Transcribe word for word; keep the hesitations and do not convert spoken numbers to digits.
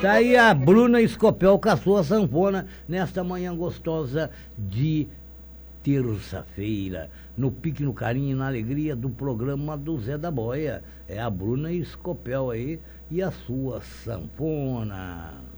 Tá aí a Bruna Escopel com a sua sanfona nesta manhã gostosa de terça-feira, no pique, no carinho e na alegria do programa do Zé da Boia. É a Bruna Escopel aí e a sua sanfona.